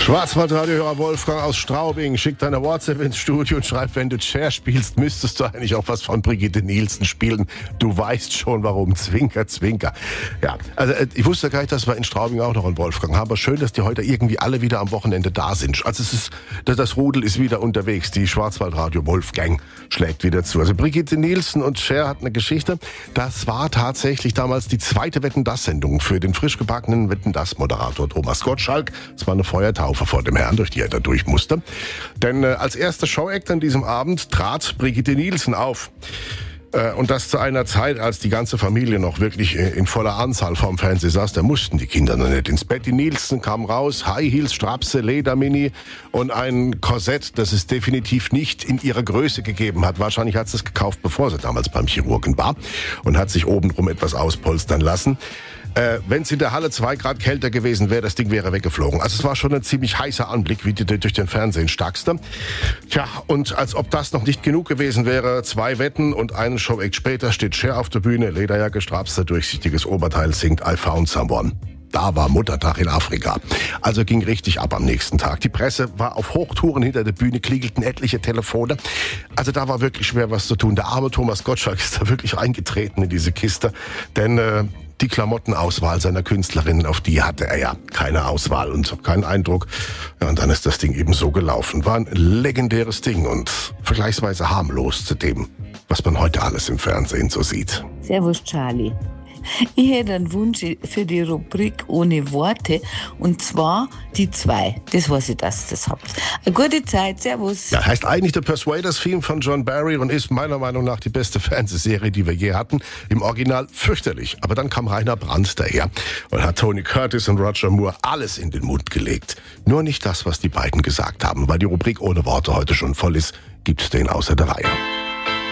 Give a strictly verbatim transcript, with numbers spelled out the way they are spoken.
Schwarzwaldradio-Hörer Wolfgang aus Straubing schickt eine WhatsApp ins Studio und schreibt, wenn du Cher spielst, müsstest du eigentlich auch was von Brigitte Nielsen spielen. Du weißt schon warum. Zwinker, zwinker. Ja, also ich wusste gar nicht, dass wir in Straubing auch noch einen Wolfgang haben. Aber schön, dass die heute irgendwie alle wieder am Wochenende da sind. Also es ist, das Rudel ist wieder unterwegs. Die Schwarzwaldradio-Wolfgang schlägt wieder zu. Also Brigitte Nielsen und Cher hat eine Geschichte. Das war tatsächlich damals die zweite Wetten-dass-Sendung für den frisch gebackenen Wetten-dass-Moderator Thomas Gottschalk. Es war eine Feuertaufe vor dem Herrn, durch die er da durch musste. Denn äh, als erster Showact an diesem Abend trat Brigitte Nielsen auf. Äh, und das zu einer Zeit, als die ganze Familie noch wirklich äh, in voller Anzahl vorm Fernseher saß. Da mussten die Kinder noch nicht ins Bett. Die Nielsen kam raus, High Heels, Strapse, Ledermini und ein Korsett, das es definitiv nicht in ihrer Größe gegeben hat. Wahrscheinlich hat sie es gekauft, bevor sie damals beim Chirurgen war und hat sich obenrum etwas auspolstern lassen. Äh, wenn es in der Halle zwei Grad kälter gewesen wäre, das Ding wäre weggeflogen. Also es war schon ein ziemlich heißer Anblick, wie die durch den Fernsehen stackste. Tja, und als ob das noch nicht genug gewesen wäre, zwei Wetten und einen Showact später steht Cher auf der Bühne, Lederjacke, Strapse, durchsichtiges Oberteil, singt I Found Someone. Da war Muttertag in Afrika. Also ging richtig ab am nächsten Tag. Die Presse war auf Hochtouren hinter der Bühne, klingelten etliche Telefone. Also da war wirklich schwer was zu tun. Der arme Thomas Gottschalk ist da wirklich eingetreten in diese Kiste. Denn äh, die Klamottenauswahl seiner Künstlerinnen, auf die hatte er ja keine Auswahl und keinen Eindruck. Ja, und dann ist das Ding eben so gelaufen. War ein legendäres Ding und vergleichsweise harmlos zu dem, was man heute alles im Fernsehen so sieht. Servus, Charlie. Ich hätte einen Wunsch für die Rubrik ohne Worte, und zwar die zwei. Das weiß ich, dass ihr das habt. Eine gute Zeit, servus. Ja, heißt eigentlich The Persuaders-Theme von John Barry und ist meiner Meinung nach die beste Fernsehserie, die wir je hatten. Im Original fürchterlich. Aber dann kam Rainer Brandt daher und hat Tony Curtis und Roger Moore alles in den Mund gelegt. Nur nicht das, was die beiden gesagt haben. Weil die Rubrik ohne Worte heute schon voll ist, gibt's den außer der Reihe.